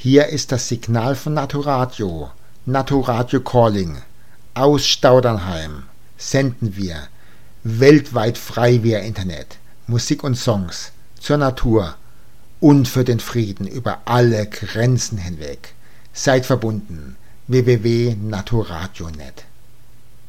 Hier ist das Signal von Naturadio Calling. Aus Staudernheim senden wir weltweit frei via Internet Musik und Songs zur Natur und für den Frieden über alle Grenzen hinweg. Seid verbunden. www.naturadio.net